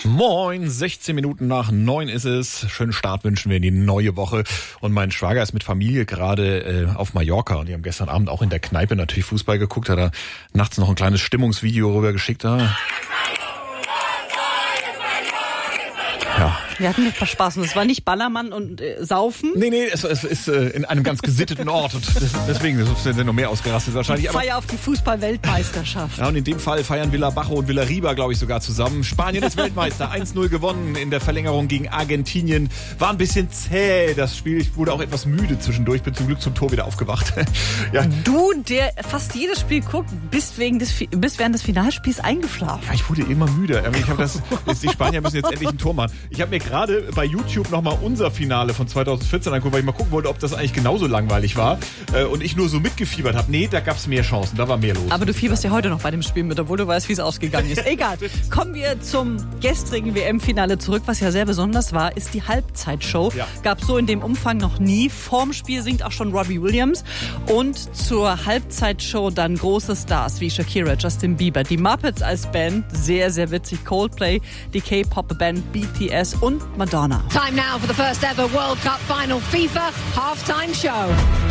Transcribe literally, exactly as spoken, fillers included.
Moin, sechzehn Minuten nach neun ist es. Schönen Start wünschen wir in die neue Woche. Und mein Schwager ist mit Familie gerade äh, auf Mallorca. Und die haben gestern Abend auch in der Kneipe natürlich Fußball geguckt. Hat er nachts noch ein kleines Stimmungsvideo rüber geschickt. Da. Ja. Wir hatten ein paar Spaß und es war nicht Ballermann und äh, Saufen. Nee, nee, es, es ist äh, in einem ganz gesitteten Ort und das, deswegen sind noch mehr ausgerastet wahrscheinlich. Aber Feier auf die Fußball-Weltmeisterschaft. Ja, und in dem Fall feiern Villa Bajo und Villa Riba, glaube ich, sogar zusammen. Spanien ist Weltmeister, eins null gewonnen in der Verlängerung gegen Argentinien. War ein bisschen zäh, das Spiel. Ich wurde auch etwas müde zwischendurch, bin zum Glück zum Tor wieder aufgewacht. Ja. Du, der fast jedes Spiel guckt, bist, wegen des, bist während des Finalspiels eingeschlafen. Ja, ich wurde immer müde. Ich hab das, die Spanier müssen jetzt endlich ein Tor machen. Ich habe mir gerade bei YouTube nochmal unser Finale von zwanzig vierzehn angeguckt, weil ich mal gucken wollte, ob das eigentlich genauso langweilig war. Und ich nur so mitgefiebert habe. Nee, da gab es mehr Chancen, da war mehr los. Aber du fieberst ja heute noch bei dem Spiel mit, obwohl du weißt, wie es ausgegangen ist. Egal. Kommen wir zum gestrigen W M-Finale zurück. Was ja sehr besonders war, ist die Halbzeitshow. Ja. Gab es so in dem Umfang noch nie. Vorm Spiel singt auch schon Robbie Williams. Und zur Halbzeitshow dann große Stars wie Shakira, Justin Bieber, die Muppets als Band, sehr, sehr witzig, Coldplay, die K-Pop-Band B T S und Madonna. Time now for the first ever World Cup final FIFA halftime show.